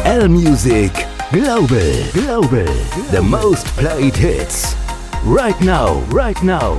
L Music Global. The most played hits. Right now.